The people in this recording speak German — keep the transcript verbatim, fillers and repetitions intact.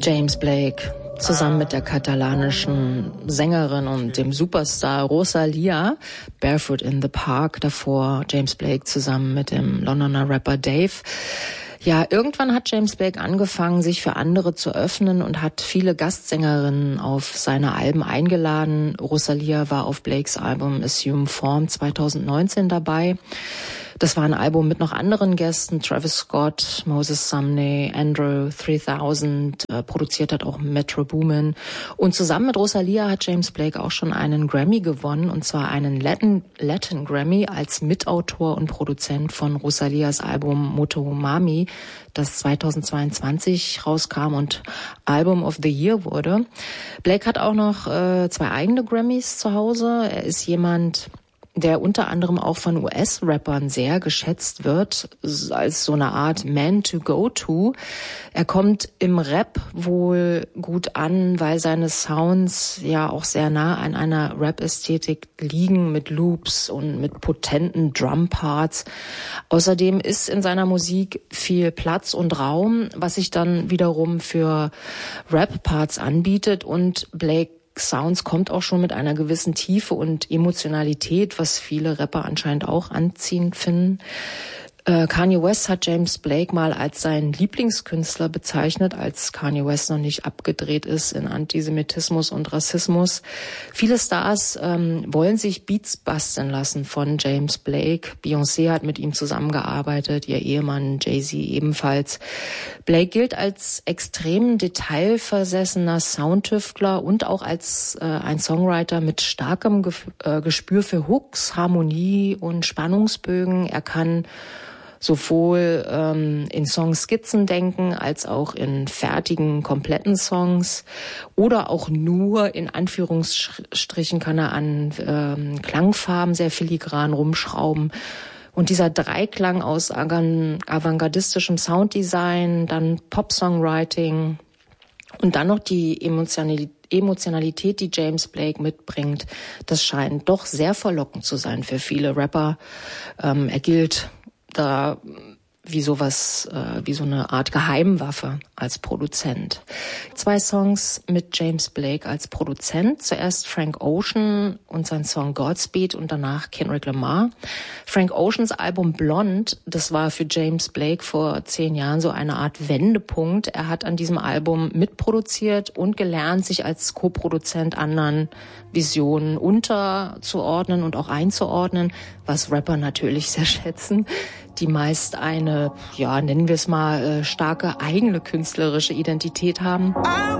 James Blake zusammen mit der katalanischen Sängerin und dem Superstar Rosalía, Barefoot in the Park, davor James Blake zusammen mit dem Londoner Rapper Dave. Ja, irgendwann hat James Blake angefangen, sich für andere zu öffnen und hat viele Gastsängerinnen auf seine Alben eingeladen. Rosalía war auf Blakes Album Assume Form zweitausendneunzehn dabei. Das war ein Album mit noch anderen Gästen, Travis Scott, Moses Sumney, Andrew dreitausend, äh, produziert hat auch Metro Boomin. Und zusammen mit Rosalía hat James Blake auch schon einen Grammy gewonnen, und zwar einen Latin, Latin Grammy als Mitautor und Produzent von Rosalías Album Motomami, das zweitausendzweiundzwanzig rauskam und Album of the Year wurde. Blake hat auch noch äh, zwei eigene Grammys zu Hause. Er ist jemand, der unter anderem auch von U S-Rappern sehr geschätzt wird, als so eine Art Man to go to. Er kommt im Rap wohl gut an, weil seine Sounds ja auch sehr nah an einer Rap-Ästhetik liegen, mit Loops und mit potenten Drum-Parts. Außerdem ist in seiner Musik viel Platz und Raum, was sich dann wiederum für Rap-Parts anbietet, und Blake Sounds kommt auch schon mit einer gewissen Tiefe und Emotionalität, was viele Rapper anscheinend auch anziehend finden. Äh, Kanye West hat James Blake mal als seinen Lieblingskünstler bezeichnet, als Kanye West noch nicht abgedreht ist in Antisemitismus und Rassismus. Viele Stars ähm, wollen sich Beats basteln lassen von James Blake. Beyoncé hat mit ihm zusammengearbeitet, ihr Ehemann Jay-Z ebenfalls. Blake gilt als extrem detailversessener Soundtüftler und auch als äh, ein Songwriter mit starkem Gef- äh, Gespür für Hooks, Harmonie und Spannungsbögen. Er kann sowohl ähm, in Songskizzen denken, als auch in fertigen, kompletten Songs, oder auch nur in Anführungsstrichen kann er an ähm, Klangfarben sehr filigran rumschrauben. Und dieser Dreiklang aus avantgardistischem Sounddesign, dann Pop-Songwriting und dann noch die Emotionalität, Emotionalität, die James Blake mitbringt, das scheint doch sehr verlockend zu sein für viele Rapper. Ähm, er gilt da wie sowas, äh, wie so eine Art Geheimwaffe als Produzent. Zwei Songs mit James Blake als Produzent. Zuerst Frank Ocean und sein Song Godspeed und danach Kendrick Lamar. Frank Oceans Album Blonde, das war für James Blake vor zehn Jahren so eine Art Wendepunkt. Er hat an diesem Album mitproduziert und gelernt, sich als Co-Produzent anderen Visionen unterzuordnen und auch einzuordnen, was Rapper natürlich sehr schätzen, die meist eine, ja, nennen wir es mal, starke eigene künstlerische Identität haben.